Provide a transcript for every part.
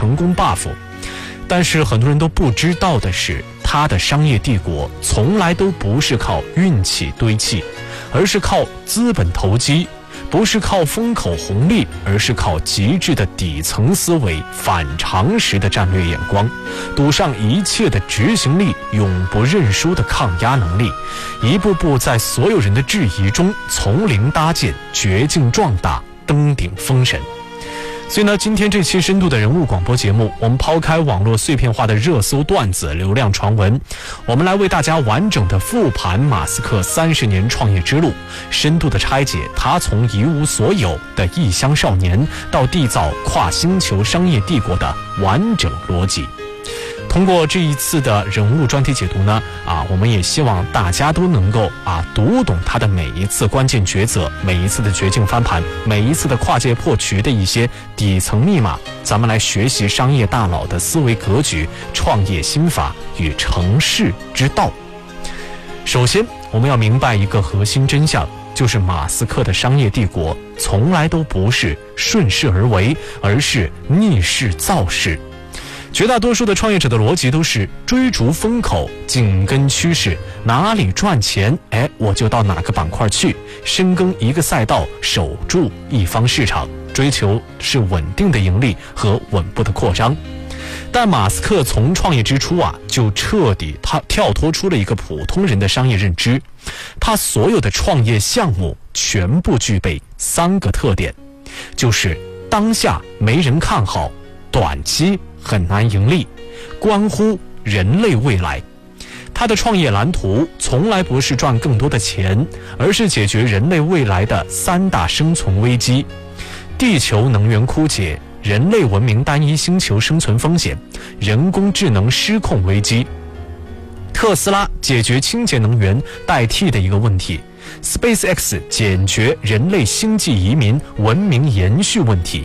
成功 buff。但是很多人都不知道的是，他的商业帝国从来都不是靠运气堆砌，而是靠资本投机，不是靠风口红利，而是靠极致的底层思维、反常识的战略眼光，赌上一切的执行力，永不认输的抗压能力，一步步在所有人的质疑中从零搭建，绝境壮大，登顶封神。所以呢，今天这期深度的人物广播节目，我们抛开网络碎片化的热搜段子、流量传闻，我们来为大家完整的复盘马斯克30年创业之路，深度的拆解他从一无所有的异乡少年到缔造跨星球商业帝国的完整逻辑。通过这一次的人物专题解读呢，我们也希望大家都能够读懂他的每一次关键抉择，每一次的绝境翻盘，每一次的跨界破局的一些底层密码，咱们来学习商业大佬的思维格局、创业心法与成事之道。首先，我们要明白一个核心真相，就是马斯克的商业帝国从来都不是顺势而为，而是逆势造势。绝大多数的创业者的逻辑都是追逐风口，紧跟趋势，哪里赚钱，我就到哪个板块去，深耕一个赛道，守住一方市场，追求是稳定的盈利和稳步的扩张。但马斯克从创业之初就彻底跳脱出了一个普通人的商业认知，他所有的创业项目全部具备3个特点，就是当下没人看好，短期很难盈利，关乎人类未来。他的创业蓝图从来不是赚更多的钱，而是解决人类未来的3大生存危机：地球能源枯竭、人类文明单一星球生存风险、人工智能失控危机。特斯拉解决清洁能源代替的一个问题， SpaceX 解决人类星际移民文明延续问题，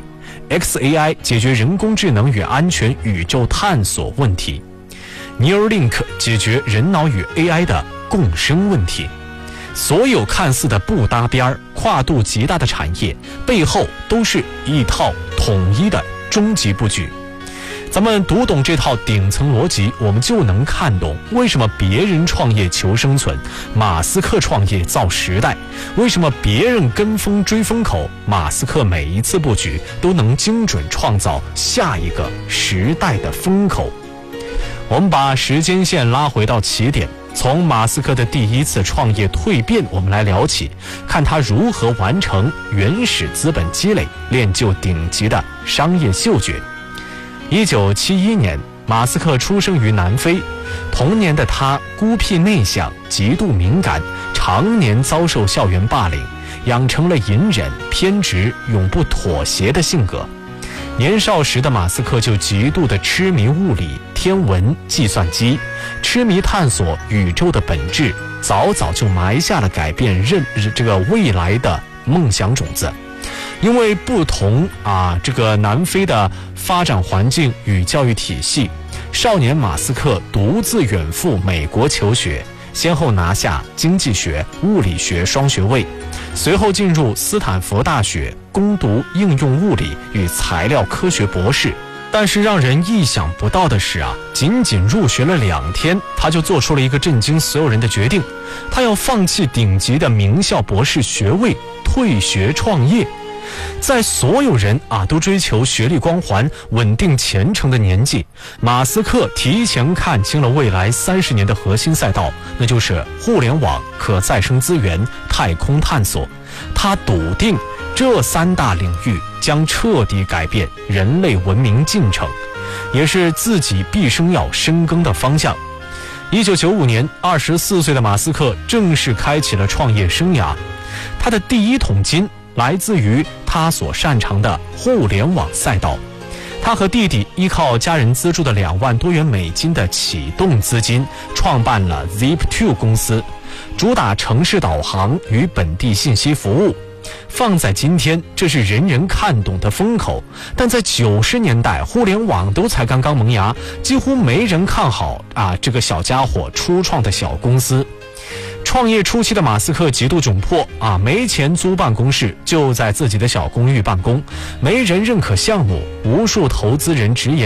XAI 解决人工智能与安全宇宙探索问题， Neuralink 解决人脑与 AI 的共生问题。所有看似的不搭边、跨度极大的产业，背后都是一套统一的终极布局。咱们读懂这套顶层逻辑，我们就能看懂为什么别人创业求生存，马斯克创业造时代；为什么别人跟风追风口，马斯克每一次布局都能精准创造下一个时代的风口。我们把时间线拉回到起点，从马斯克的第一次创业蜕变我们来聊起，看他如何完成原始资本积累，练就顶级的商业嗅觉。1971年，马斯克出生于南非。童年的他孤僻内向，极度敏感，常年遭受校园霸凌，养成了隐忍、偏执、永不妥协的性格。年少时的马斯克就极度的痴迷物理、天文、计算机，痴迷探索宇宙的本质，早早就埋下了改变未来的梦想种子。因为不同南非的发展环境与教育体系，少年马斯克独自远赴美国求学，先后拿下经济学、物理学双学位，随后进入斯坦福大学攻读应用物理与材料科学博士。但是让人意想不到的是仅仅入学了2天，他就做出了一个震惊所有人的决定，他要放弃顶级的名校博士学位，退学创业。在所有人都追求学历光环、稳定前程的年纪，马斯克提前看清了未来30年的核心赛道，那就是互联网、可再生资源、太空探索。他笃定这3大领域将彻底改变人类文明进程，也是自己毕生要深耕的方向。1995年，24岁的马斯克正式开启了创业生涯。他的第一桶金来自于他所擅长的互联网赛道。他和弟弟依靠家人资助的2万多元美金的启动资金，创办了 Zip2 公司，主打城市导航与本地信息服务。放在今天，这是人人看懂的风口，但在90年代，互联网都才刚刚萌芽，几乎没人看好这个小家伙初创的小公司。创业初期的马斯克极度窘迫没钱租办公室，就在自己的小公寓办公，没人认可项目，无数投资人直言